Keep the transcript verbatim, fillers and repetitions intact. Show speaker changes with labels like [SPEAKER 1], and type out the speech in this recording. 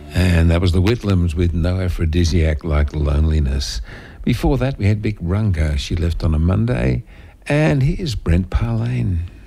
[SPEAKER 1] And that was the Whitlams with No Aphrodisiac Like Loneliness. Before that, we had Vic Runga, She Left on a Monday. And here's Brent Parlane.